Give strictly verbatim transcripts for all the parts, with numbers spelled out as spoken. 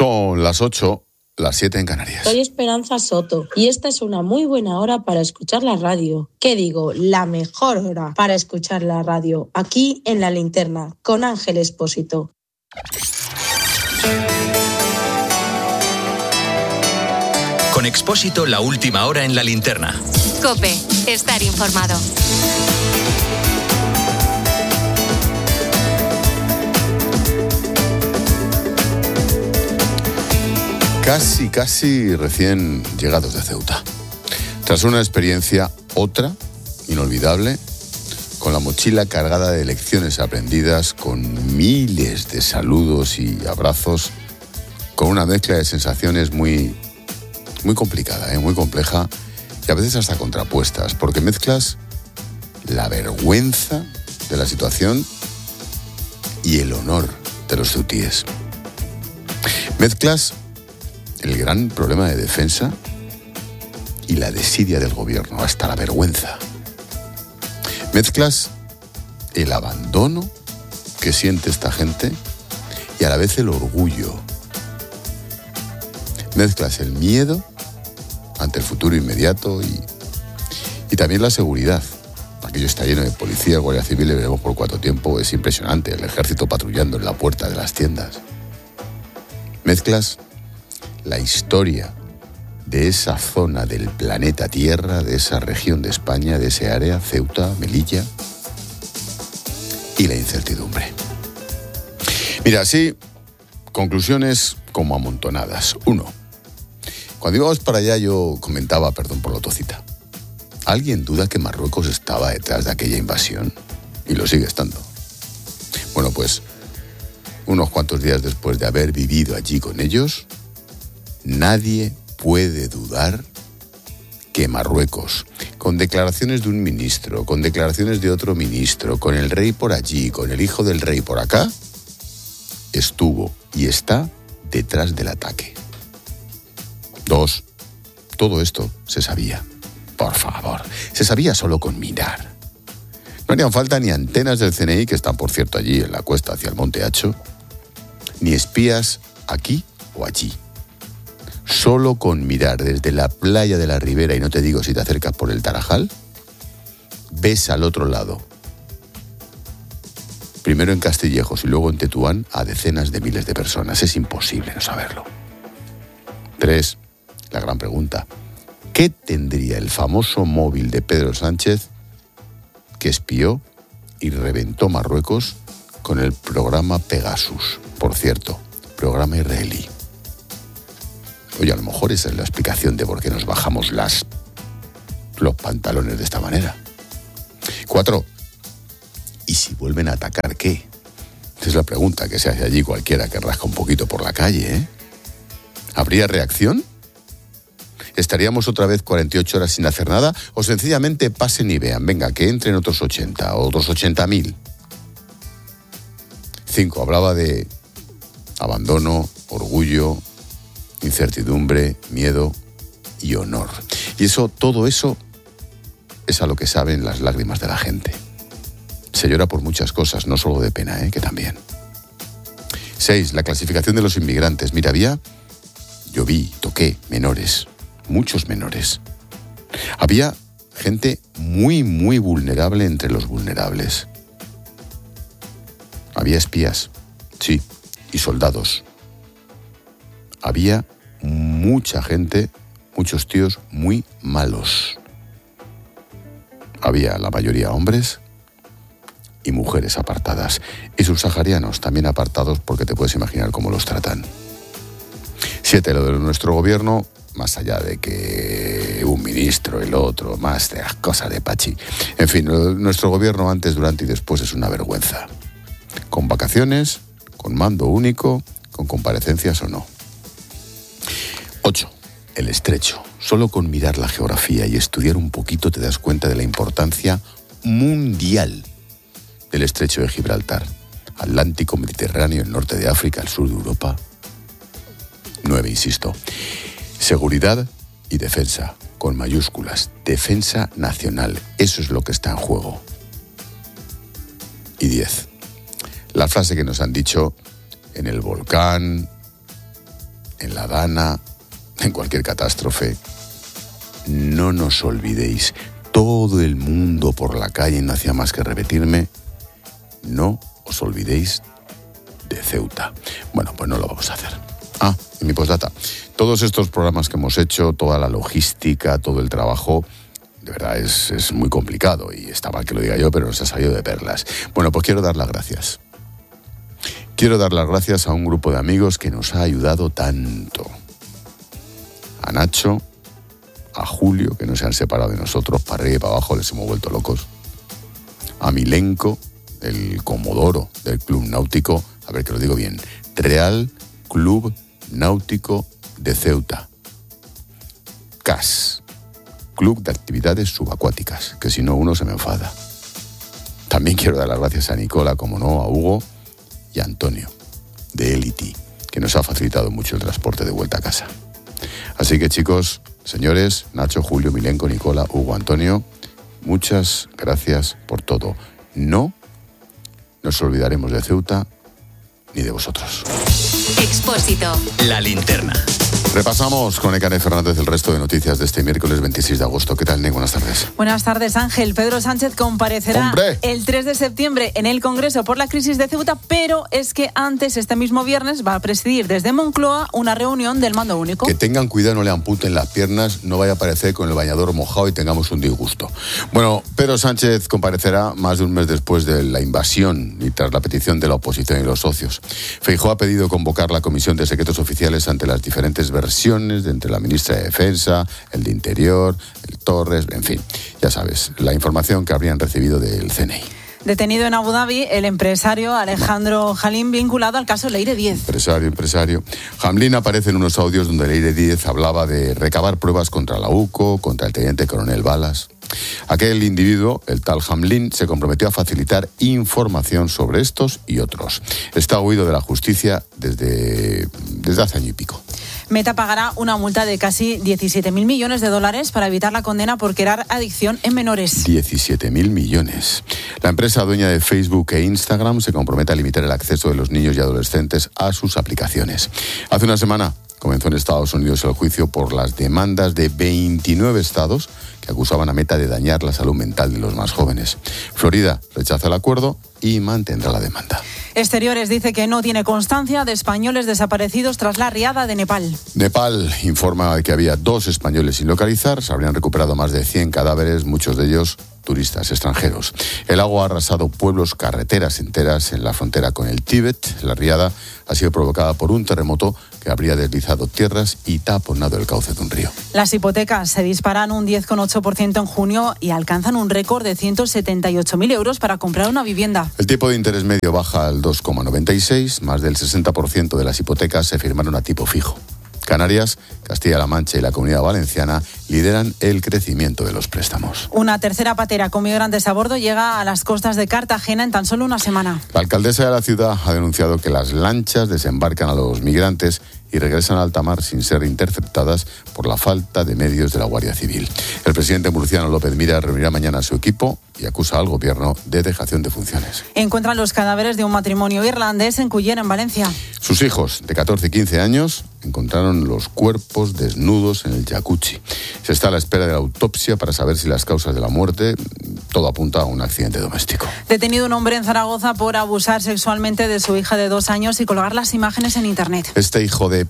Son las ocho, las siete en Canarias. Soy Esperanza Soto y esta es una muy buena hora para escuchar la radio. ¿Qué digo? La mejor hora para escuchar la radio. Aquí en La Linterna, con Ángel Expósito. Con Expósito, la última hora en La Linterna. COPE, estar informado. Casi, casi recién llegados de Ceuta. Tras una experiencia, otra, inolvidable, con la mochila cargada de lecciones aprendidas, con miles de saludos y abrazos, con una mezcla de sensaciones muy, muy complicada, ¿eh? muy compleja, y a veces hasta contrapuestas, porque mezclas la vergüenza de la situación y el honor de los ceutíes. Mezclas el gran problema de defensa y la desidia del gobierno, hasta la vergüenza. Mezclas el abandono que siente esta gente y a la vez el orgullo. Mezclas el miedo ante el futuro inmediato y, y también la seguridad. Aquello está lleno de policía, guardia civil, y veremos por cuánto tiempo. Es impresionante, el ejército patrullando en la puerta de las tiendas. Mezclas la historia de esa zona del planeta Tierra, de esa región de España, de ese área, Ceuta, Melilla, y la incertidumbre. Mira, así, conclusiones como amontonadas. Uno, cuando íbamos para allá yo comentaba, perdón por la tocita, ¿alguien duda que Marruecos estaba detrás de aquella invasión? Y lo sigue estando. Bueno, pues, unos cuantos días después de haber vivido allí con ellos, nadie puede dudar que Marruecos, con declaraciones de un ministro, con declaraciones de otro ministro, con el rey por allí, con el hijo del rey por acá, estuvo y está detrás del ataque. Dos, todo esto se sabía. Por favor, se sabía solo con mirar. No harían falta ni antenas del C N I, que están, por cierto, allí en la cuesta hacia el Monte Hacho, ni espías aquí o allí. Solo con mirar desde la playa de la Ribera, y no te digo si te acercas por el Tarajal, ves al otro lado, primero en Castillejos y luego en Tetuán, a decenas de miles de personas. Es imposible no saberlo. Tres, la gran pregunta. ¿Qué tendría el famoso móvil de Pedro Sánchez que espió y reventó Marruecos con el programa Pegasus? Por cierto, programa israelí. Oye, a lo mejor esa es la explicación de por qué nos bajamos las, los pantalones de esta manera. Cuatro, ¿y si vuelven a atacar qué? Esa es la pregunta que se hace allí cualquiera que rasca un poquito por la calle, ¿eh? ¿Habría reacción? ¿Estaríamos otra vez cuarenta y ocho horas sin hacer nada? ¿O sencillamente pasen y vean, venga, que entren otros ochenta o otros ochenta mil? Cinco, hablaba de abandono, orgullo, incertidumbre, miedo y honor. Y eso, todo eso, es a lo que saben las lágrimas de la gente. Se llora por muchas cosas, no solo de pena, ¿eh? Que también. Seis, la clasificación de los inmigrantes. Mira, había, yo vi, toqué menores, muchos menores. Había gente muy, muy vulnerable entre los vulnerables. Había espías, sí, y soldados. Había mucha gente, muchos tíos muy malos. Había la mayoría hombres y mujeres apartadas. Y subsaharianos también apartados, porque te puedes imaginar cómo los tratan. Siete, lo de nuestro gobierno, más allá de que un ministro, el otro, más de las cosas de Pachi. En fin, nuestro gobierno antes, durante y después es una vergüenza. Con vacaciones, con mando único, con comparecencias o no. Ocho, el estrecho. Solo con mirar la geografía y estudiar un poquito te das cuenta de la importancia mundial del estrecho de Gibraltar. Atlántico, Mediterráneo, el norte de África, el sur de Europa. Nueve, insisto. Seguridad y defensa, con mayúsculas. Defensa nacional. Eso es lo que está en juego. Y diez. La frase que nos han dicho en el volcán, en la Dana, en cualquier catástrofe, no nos olvidéis. Todo el mundo por la calle no hacía más que repetirme, no os olvidéis de Ceuta. Bueno, pues no lo vamos a hacer. Ah, y mi postdata. Todos estos programas que hemos hecho, toda la logística, todo el trabajo, de verdad es, es muy complicado y está mal que lo diga yo, pero nos ha salido de perlas. Bueno, pues quiero dar las gracias. Quiero dar las gracias a un grupo de amigos que nos ha ayudado tanto. A Nacho, a Julio, que no se han separado de nosotros, para arriba y para abajo les hemos vuelto locos. A Milenko, el comodoro del Club Náutico, a ver que lo digo bien, Real Club Náutico de Ceuta. C A S, Club de Actividades Subacuáticas, que si no uno se me enfada. También quiero dar las gracias a Nicola, como no, a Hugo y a Antonio, de Elity, que nos ha facilitado mucho el transporte de vuelta a casa. Así que chicos, señores, Nacho, Julio, Milenko, Nicola, Hugo, Antonio, muchas gracias por todo. No nos olvidaremos de Ceuta ni de vosotros. Expósito. La linterna. Repasamos con Ekane Fernández el resto de noticias de este miércoles veintiséis de agosto. ¿Qué tal, Nek? Buenas tardes. Buenas tardes, Ángel. Pedro Sánchez comparecerá ¡Hombre! el tres de septiembre en el Congreso por la crisis de Ceuta, pero es que antes, este mismo viernes, va a presidir desde Moncloa una reunión del Mando Único. Que tengan cuidado, no le amputen las piernas, no vaya a aparecer con el bañador mojado y tengamos un disgusto. Bueno, Pedro Sánchez comparecerá más de un mes después de la invasión y tras la petición de la oposición y los socios. Feijóo ha pedido convocar la Comisión de Secretos Oficiales ante las diferentes versiones de entre la ministra de Defensa, el de Interior, el Torres, en fin, ya sabes, la información que habrían recibido del C N I. Detenido en Abu Dhabi el empresario Alejandro Jalín, vinculado al caso Leire Díez. Empresario, empresario. Jalín aparece en unos audios donde Leire Díez hablaba de recabar pruebas contra la UCO, contra el teniente coronel Balas. Aquel individuo, el tal Jalín, se comprometió a facilitar información sobre estos y otros. Está huido de la justicia desde, desde hace año y pico. Meta pagará una multa de casi diecisiete mil millones de dólares para evitar la condena por crear adicción en menores. diecisiete mil millones. La empresa dueña de Facebook e Instagram se compromete a limitar el acceso de los niños y adolescentes a sus aplicaciones. Hace una semana comenzó en Estados Unidos el juicio por las demandas de veintinueve estados que acusaban a Meta de dañar la salud mental de los más jóvenes. Florida rechaza el acuerdo y mantendrá la demanda. Exteriores dice que no tiene constancia de españoles desaparecidos tras la riada de Nepal. Nepal informa que había dos españoles sin localizar. Se habrían recuperado más de cien cadáveres, muchos de ellos turistas extranjeros. El agua ha arrasado pueblos, carreteras enteras en la frontera con el Tíbet. La riada ha sido provocada por un terremoto que habría deslizado tierras y taponado el cauce de un río. Las hipotecas se disparan un diez coma ocho por ciento en junio y alcanzan un récord de ciento setenta y ocho mil euros para comprar una vivienda. El tipo de interés medio baja al dos coma noventa y seis. Más del sesenta por ciento de las hipotecas se firmaron a tipo fijo. Canarias, Castilla-La Mancha y la Comunidad Valenciana lideran el crecimiento de los préstamos. Una tercera patera con migrantes a bordo llega a las costas de Cartagena en tan solo una semana. La alcaldesa de la ciudad ha denunciado que las lanchas desembarcan a los migrantes y regresan a alta mar sin ser interceptadas por la falta de medios de la Guardia Civil. El presidente murciano López Mira reunirá mañana a su equipo y acusa al gobierno de dejación de funciones. Encuentran los cadáveres de un matrimonio irlandés en Cullera, en Valencia. Sus hijos, de catorce y quince años, encontraron los cuerpos desnudos en el jacuzzi. Se está a la espera de la autopsia para saber si las causas de la muerte, todo apunta a un accidente doméstico. Detenido un hombre en Zaragoza por abusar sexualmente de su hija de dos años y colgar las imágenes en internet. Este hijo de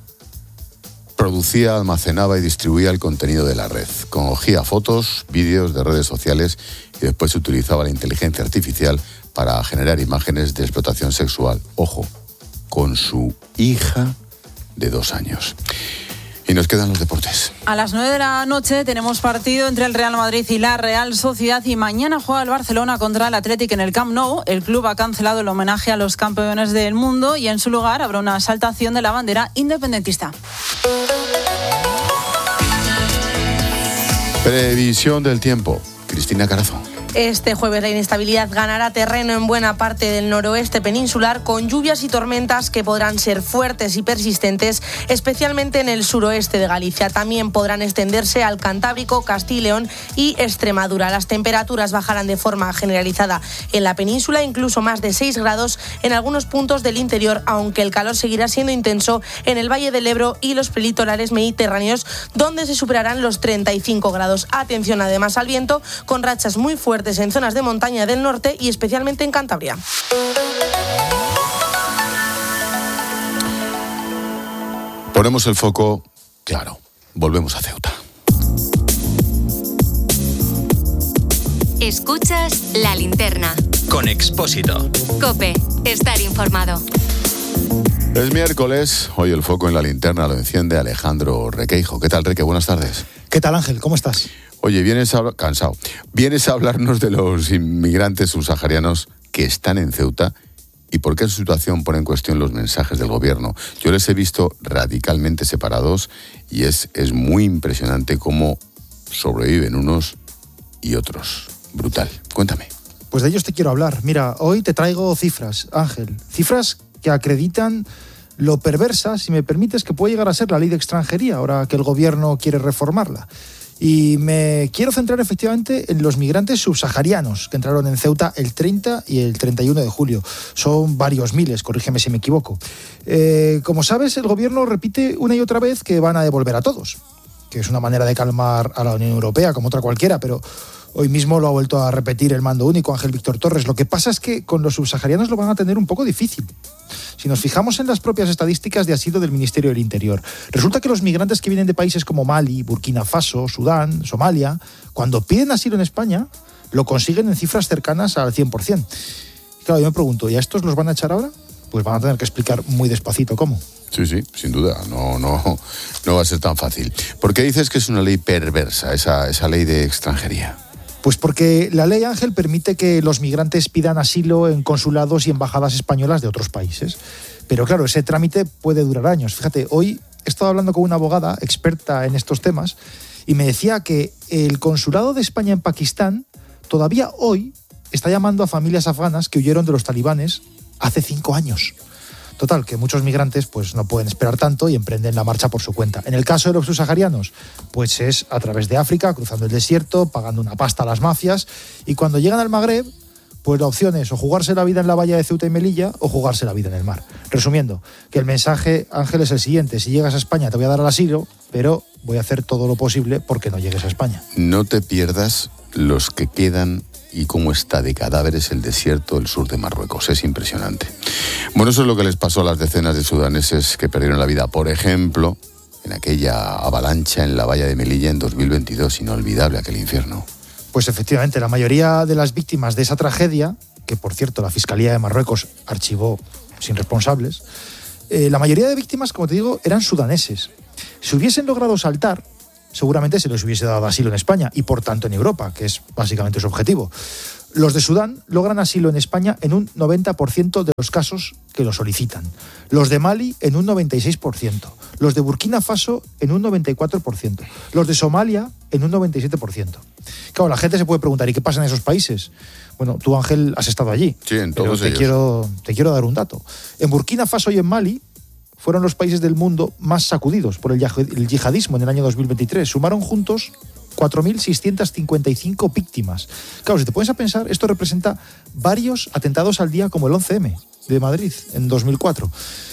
producía, almacenaba y distribuía el contenido de la red. Cogía fotos, vídeos de redes sociales y después utilizaba la inteligencia artificial para generar imágenes de explotación sexual. Ojo, con su hija de dos años. Y nos quedan los deportes. A las nueve de la noche tenemos partido entre el Real Madrid y la Real Sociedad y mañana juega el Barcelona contra el Athletic en el Camp Nou. El club ha cancelado el homenaje a los campeones del mundo y en su lugar habrá una exaltación de la bandera independentista. Previsión del tiempo. Cristina Carazo. Este jueves la inestabilidad ganará terreno en buena parte del noroeste peninsular, con lluvias y tormentas que podrán ser fuertes y persistentes, especialmente en el suroeste de Galicia. También podrán extenderse al Cantábrico, Castilla y León y Extremadura. Las temperaturas bajarán de forma generalizada en la península, incluso más de seis grados en algunos puntos del interior, aunque el calor seguirá siendo intenso en el Valle del Ebro y los prelitorales mediterráneos, donde se superarán los treinta y cinco grados. Atención además al viento, con rachas muy fuertes en zonas de montaña del norte y especialmente en Cantabria. Ponemos el foco, claro, volvemos a Ceuta. Escuchas La Linterna. Con Expósito. COPE. Estar informado. Es miércoles, hoy el foco en La Linterna lo enciende Alejandro Requeijo. ¿Qué tal, Reque? Buenas tardes. ¿Qué tal, Ángel? ¿Cómo estás? Oye, vienes a... cansado. Vienes a hablarnos de los inmigrantes subsaharianos que están en Ceuta y por qué su situación pone en cuestión los mensajes del gobierno. Yo les he visto radicalmente separados y es, es muy impresionante cómo sobreviven unos y otros. Brutal. Cuéntame. Pues de ellos te quiero hablar. Mira, hoy te traigo cifras, Ángel. Cifras que acreditan lo perversa, si me permites, que puede llegar a ser la ley de extranjería, ahora que el gobierno quiere reformarla. Y me quiero centrar efectivamente en los migrantes subsaharianos que entraron en Ceuta el treinta y el treinta y uno de julio. Son varios miles, corrígeme si me equivoco. Eh, como sabes, el gobierno repite una y otra vez que van a devolver a todos, que es una manera de calmar a la Unión Europea, como otra cualquiera, pero hoy mismo lo ha vuelto a repetir el mando único, Ángel Víctor Torres. Lo que pasa es que con los subsaharianos lo van a tener un poco difícil. Si nos fijamos en las propias estadísticas de asilo del Ministerio del Interior, resulta que los migrantes que vienen de países como Mali, Burkina Faso, Sudán, Somalia, cuando piden asilo en España, lo consiguen en cifras cercanas al cien por ciento. Y claro, yo me pregunto, ¿y a estos los van a echar ahora? Pues van a tener que explicar muy despacito cómo. Sí, sí, sin duda, no, no, no va a ser tan fácil. ¿Por qué dices que es una ley perversa, esa, esa ley de extranjería? Pues porque la ley, Ángel, permite que los migrantes pidan asilo en consulados y embajadas españolas de otros países. Pero claro, ese trámite puede durar años. Fíjate, hoy he estado hablando con una abogada experta en estos temas y me decía que el consulado de España en Pakistán todavía hoy está llamando a familias afganas que huyeron de los talibanes hace cinco años. Total, que muchos migrantes pues no pueden esperar tanto y emprenden la marcha por su cuenta. En el caso de los subsaharianos, pues es a través de África, cruzando el desierto, pagando una pasta a las mafias, y cuando llegan al Magreb, pues la opción es o jugarse la vida en la valla de Ceuta y Melilla o jugarse la vida en el mar. Resumiendo, que el mensaje, Ángel, es el siguiente: si llegas a España te voy a dar el asilo, pero voy a hacer todo lo posible porque no llegues a España. No te pierdas los que quedan y cómo está de cadáveres el desierto del sur de Marruecos. Es impresionante. Bueno, eso es lo que les pasó a las decenas de sudaneses que perdieron la vida, por ejemplo, en aquella avalancha en la valla de Melilla en dos mil veintidós. Inolvidable aquel infierno. Pues efectivamente, la mayoría de las víctimas de esa tragedia, que por cierto la Fiscalía de Marruecos archivó sin responsables, eh, la mayoría de víctimas, como te digo, eran sudaneses. Si hubiesen logrado saltar, seguramente se les hubiese dado asilo en España y por tanto en Europa, que es básicamente su objetivo. Los de Sudán logran asilo en España en un noventa por ciento de los casos que lo solicitan. Los de Mali en un noventa y seis por ciento. Los de Burkina Faso en un noventa y cuatro por ciento. Los de Somalia en un noventa y siete por ciento. Claro, la gente se puede preguntar, ¿y qué pasa en esos países? Bueno, tú, Ángel, has estado allí. Sí, en todos te ellos. Quiero, te quiero dar un dato. En Burkina Faso y en Mali fueron los países del mundo más sacudidos por el yihadismo en el año dos mil veintitrés. Sumaron juntos cuatro mil seiscientas cincuenta y cinco víctimas. Claro, si te pones a pensar, esto representa varios atentados al día como el once eme de Madrid en dos mil cuatro.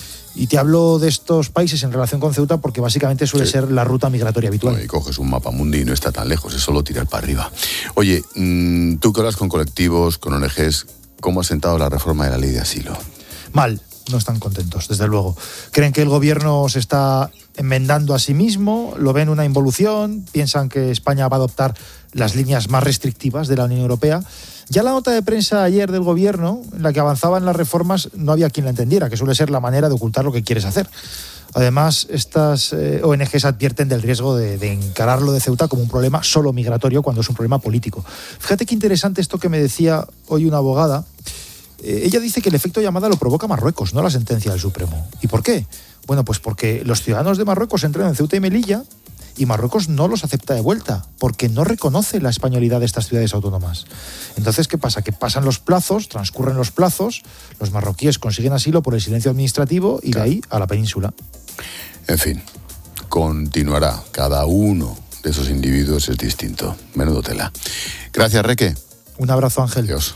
Y te hablo de estos países en relación con Ceuta porque básicamente suele sí. ser la ruta migratoria habitual. No, y coges un mapa mundi y no está tan lejos, es solo tirar para arriba. Oye, mmm, tú que hablas con colectivos, con O N Ges, ¿cómo ha sentado la reforma de la ley de asilo? Mal. No están contentos, desde luego. Creen que el gobierno se está enmendando a sí mismo, lo ven una involución, piensan que España va a adoptar las líneas más restrictivas de la Unión Europea. Ya la nota de prensa ayer del gobierno, en la que avanzaban las reformas, no había quien la entendiera, que suele ser la manera de ocultar lo que quieres hacer. Además, estas eh, O N Ges advierten del riesgo de, de encarar lo de Ceuta como un problema solo migratorio cuando es un problema político. Fíjate qué interesante esto que me decía hoy una abogada. Eh, ella dice que el efecto llamada lo provoca Marruecos, no la sentencia del Supremo. ¿Y por qué? Bueno, pues porque los ciudadanos de Marruecos entran en Ceuta y Melilla y Marruecos no los acepta de vuelta porque no reconoce la españolidad de estas ciudades autónomas. Entonces, ¿qué pasa? Que pasan los plazos, transcurren los plazos, los marroquíes consiguen asilo por el silencio administrativo y claro, de ahí a la península. En fin, continuará. Cada uno de esos individuos es distinto. Menudo tela. Gracias, Reque. Un abrazo, Ángel. Adiós.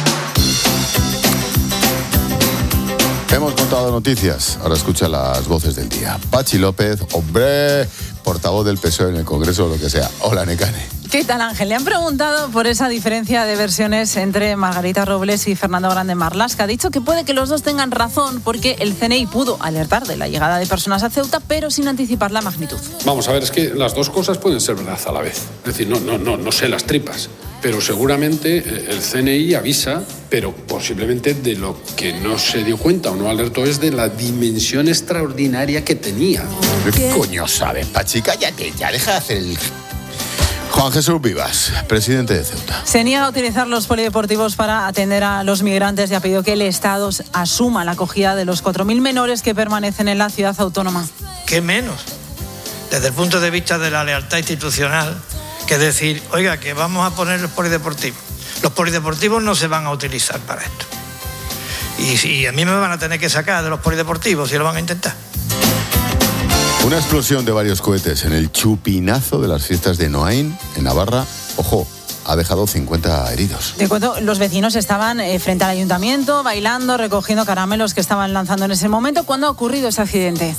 Hemos contado noticias, ahora escucha las voces del día. Pachi López, hombre, portavoz del P S O E en el Congreso o lo que sea. Hola, Necane. ¿Qué tal, Ángel? Le han preguntado por esa diferencia de versiones entre Margarita Robles y Fernando Grande Marlaska. Ha dicho que puede que los dos tengan razón porque el C N I pudo alertar de la llegada de personas a Ceuta, pero sin anticipar la magnitud. Vamos a ver, es que las dos cosas pueden ser verdad a la vez. Es decir, no, no, no, no sé las tripas. Pero seguramente el C N I avisa, pero posiblemente de lo que no se dio cuenta o no alertó es de la dimensión extraordinaria que tenía. ¿Qué coño sabes, Pachi? Cállate, ya deja de hacer el... Juan Jesús Vivas, presidente de Ceuta. Se niega a utilizar los polideportivos para atender a los migrantes y ha pedido que el Estado asuma la acogida de los cuatro mil menores que permanecen en la ciudad autónoma. ¿Qué menos? Desde el punto de vista de la lealtad institucional, que decir, oiga, que vamos a poner los polideportivos. Los polideportivos no se van a utilizar para esto. Y, y a mí me van a tener que sacar de los polideportivos si lo van a intentar. Una explosión de varios cohetes en el chupinazo de las fiestas de Noain, en Navarra. Ojo, ha dejado cincuenta heridos. De acuerdo, los vecinos estaban eh, frente al ayuntamiento, bailando, recogiendo caramelos que estaban lanzando en ese momento. ¿Cuándo ha ocurrido ese accidente?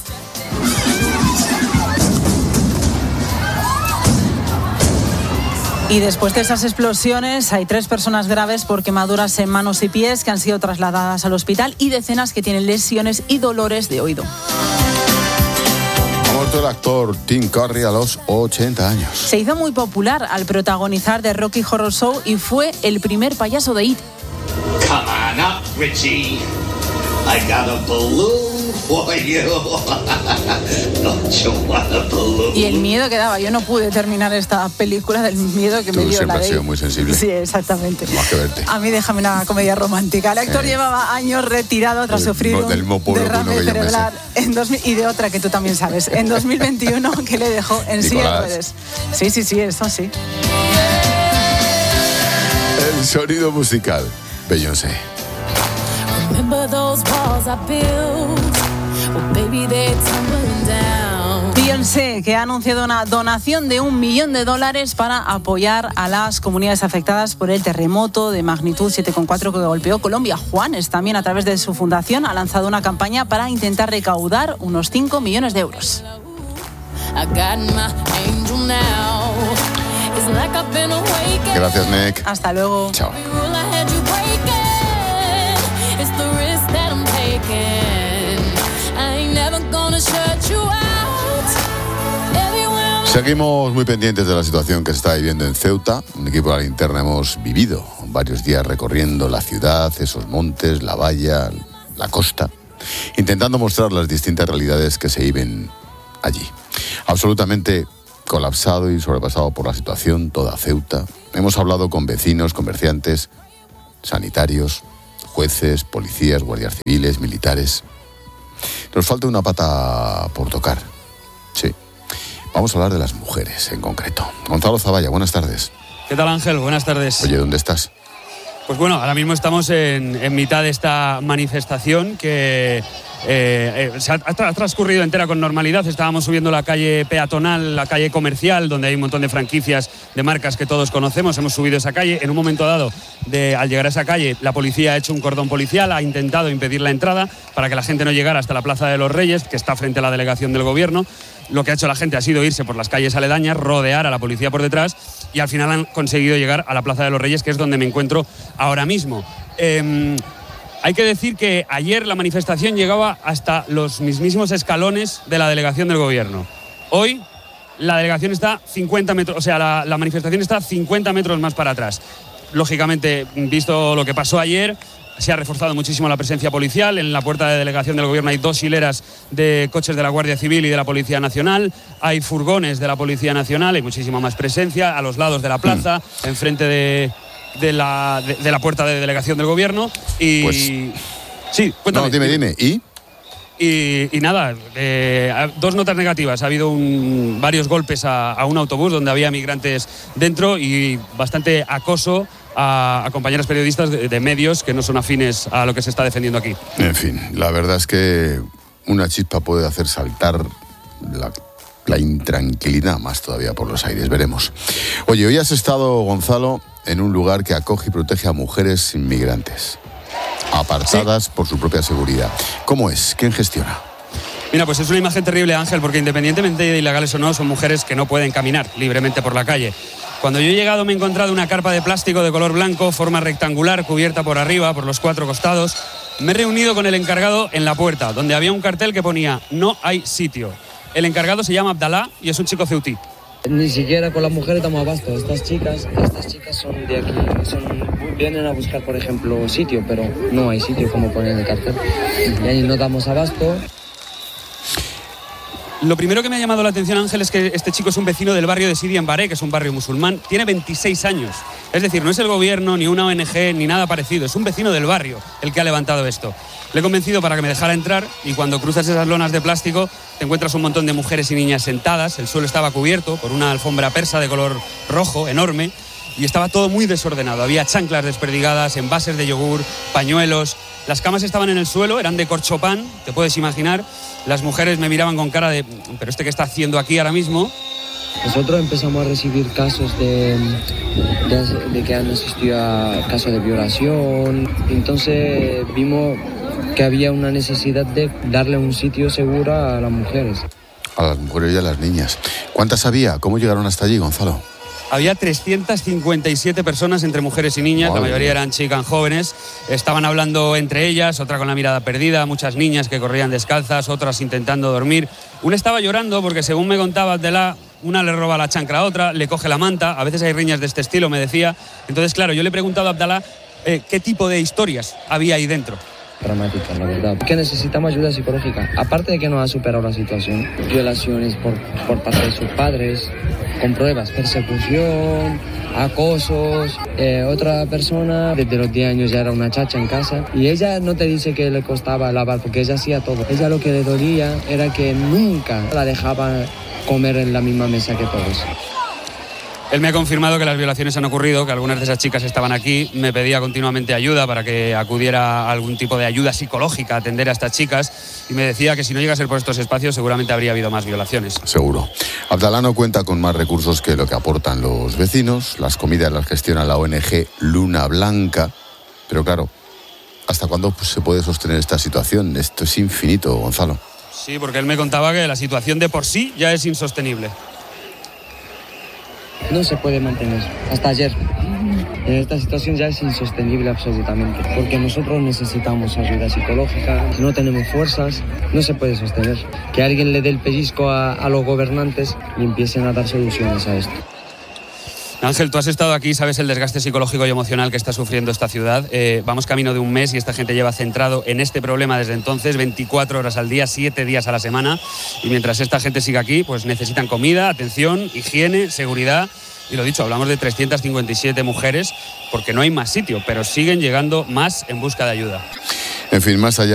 Y después de esas explosiones hay tres personas graves por quemaduras en manos y pies que han sido trasladadas al hospital y decenas que tienen lesiones y dolores de oído. Ha muerto el actor Tim Curry a los ochenta años. Se hizo muy popular al protagonizar The Rocky Horror Show y fue el primer payaso de It. Come on up, Richie. I got a balloon for you. Don't you want a balloon? Y el miedo que daba. Yo no pude terminar esta película del miedo que Tú me dio siempre la has de sido It. muy sensible. Sí, exactamente. Más que verte. A mí déjame una comedia romántica. El actor eh. llevaba años retirado tras el, sufrir un derrame cerebral en dos mil, y de otra que tú también sabes, en dos mil veintiuno que le dejó en silla de ruedas. Sí, sí, sí, eso sí. El sonido musical. Beyoncé. Beyoncé, que ha anunciado una donación de un millón de dólares para apoyar a las comunidades afectadas por el terremoto de magnitud siete coma cuatro que golpeó Colombia. Juanes también, a través de su fundación, ha lanzado una campaña para intentar recaudar unos cinco millones de euros. Gracias, Nick. Hasta luego. Chao. Seguimos muy pendientes de la situación que se está viviendo en Ceuta. Un equipo de la linterna hemos vivido varios días recorriendo la ciudad, esos montes, la valla, la costa, intentando mostrar las distintas realidades que se viven allí. Absolutamente colapsado y sobrepasado por la situación toda Ceuta. Hemos hablado con vecinos, comerciantes, sanitarios, jueces, policías, guardias civiles, militares. Nos falta una pata por tocar. Sí. Vamos a hablar de las mujeres en concreto. Gonzalo Zavalla, buenas tardes. ¿Qué tal, Ángel? Buenas tardes. Oye, ¿dónde estás? Pues bueno, ahora mismo estamos en, en mitad de esta manifestación que eh, eh, se ha, ha transcurrido entera con normalidad. Estábamos subiendo la calle peatonal, la calle comercial, donde hay un montón de franquicias de marcas que todos conocemos. Hemos subido esa calle. En un momento dado, de, al llegar a esa calle, la policía ha hecho un cordón policial, ha intentado impedir la entrada para que la gente no llegara hasta la Plaza de los Reyes, que está frente a la delegación del gobierno. Lo que ha hecho la gente ha sido irse por las calles aledañas, rodear a la policía por detrás y al final han conseguido llegar a la Plaza de los Reyes, que es donde me encuentro ahora mismo. Eh, hay que decir que ayer la manifestación llegaba hasta los mismísimos escalones de la delegación del gobierno. Hoy la delegación está cincuenta metros, o sea, la, la manifestación está cincuenta metros más para atrás. Lógicamente, visto lo que pasó ayer, se ha reforzado muchísimo la presencia policial. En la puerta de delegación del gobierno hay dos hileras de coches de la Guardia Civil y de la Policía Nacional. Hay furgones de la Policía Nacional, hay muchísima más presencia a los lados de la plaza, mm. enfrente de, de, la, de, de la puerta de delegación del gobierno. Y pues, sí, cuéntame. No, dime, dime. ¿Y? Y, y nada, eh, dos notas negativas. Ha habido un, varios golpes a, a un autobús donde había migrantes dentro y bastante acoso a, a compañeros periodistas de, de medios que no son afines a lo que se está defendiendo aquí. En fin, la verdad es que una chispa puede hacer saltar la, la intranquilidad más todavía por los aires. Veremos. Oye, hoy has estado, Gonzalo, en un lugar que acoge y protege a mujeres inmigrantes, apartadas sí. por su propia seguridad. ¿Cómo es? ¿Quién gestiona? Mira, pues es una imagen terrible, Ángel, porque independientemente de ilegales o no, son mujeres que no pueden caminar libremente por la calle. Cuando yo he llegado me he encontrado una carpa de plástico de color blanco, forma rectangular, cubierta por arriba, por los cuatro costados. Me he reunido con el encargado en la puerta, donde había un cartel que ponía "No hay sitio". El encargado se llama Abdalá y es un chico ceutí. Ni siquiera con las mujeres damos abasto. Estas chicas, estas chicas son de aquí, son, vienen a buscar, por ejemplo, sitio, pero no hay sitio, como pone en el cartel. Y ahí no damos abasto. Lo primero que me ha llamado la atención, Ángel, es que este chico es un vecino del barrio de Sidi en Baré, que es un barrio musulmán. Tiene veintiséis años. Es decir, no es el gobierno, ni una O N G, ni nada parecido. Es un vecino del barrio el que ha levantado esto. Le he convencido para que me dejara entrar y cuando cruzas esas lonas de plástico te encuentras un montón de mujeres y niñas sentadas. El suelo estaba cubierto por una alfombra persa de color rojo, enorme, y estaba todo muy desordenado. Había chanclas desperdigadas, envases de yogur, pañuelos. Las camas estaban en el suelo, eran de corchopán, te puedes imaginar. Las mujeres me miraban con cara de ¿pero este qué está haciendo aquí ahora mismo? Nosotros empezamos a recibir casos de, de, de que han asistido a casos de violación. Entonces vimos que había una necesidad de darle un sitio seguro a las mujeres. A las mujeres y a las niñas. ¿Cuántas había? ¿Cómo llegaron hasta allí, Gonzalo? Había trescientas cincuenta y siete personas entre mujeres y niñas, Madre la mayoría eran chicas jóvenes, estaban hablando entre ellas, otra con la mirada perdida, muchas niñas que corrían descalzas, otras intentando dormir. Una estaba llorando porque, según me contaba Abdalá, una le roba la chancla a otra, le coge la manta, a veces hay riñas de este estilo, me decía. Entonces, claro, yo le he preguntado a Abdalá eh, qué tipo de historias había ahí dentro. Dramática, la verdad. Que necesitamos ayuda psicológica. Aparte de que no ha superado la situación, violaciones por, por parte de sus padres, con pruebas, persecución, acosos. Eh, otra persona, desde los diez años ya era una chacha en casa y ella no te dice que le costaba lavar porque ella hacía todo. Ella lo que le dolía era que nunca la dejaba comer en la misma mesa que todos. Él me ha confirmado que las violaciones han ocurrido, que algunas de esas chicas estaban aquí. Me pedía continuamente ayuda para que acudiera a algún tipo de ayuda psicológica a atender a estas chicas y me decía que si no llega a ser por estos espacios seguramente habría habido más violaciones. Seguro. Abdalá no cuenta con más recursos que lo que aportan los vecinos. Las comidas las gestiona la O N G Luna Blanca. Pero claro, ¿hasta cuándo se puede sostener esta situación? Esto es infinito, Gonzalo. Sí, porque él me contaba que la situación de por sí ya es insostenible. No se puede mantener. Hasta ayer. En esta situación ya es insostenible absolutamente. Porque nosotros necesitamos ayuda psicológica, no tenemos fuerzas, no se puede sostener. Que alguien le dé el pellizco a, a los gobernantes y empiecen a dar soluciones a esto. Ángel, tú has estado aquí, sabes el desgaste psicológico y emocional que está sufriendo esta ciudad. Eh, vamos camino de un mes y esta gente lleva centrado en este problema desde entonces, veinticuatro horas al día, siete días a la semana. Y mientras esta gente siga aquí, pues necesitan comida, atención, higiene, seguridad. Y lo dicho, hablamos de trescientas cincuenta y siete mujeres porque no hay más sitio, pero siguen llegando más en busca de ayuda. En fin, más allá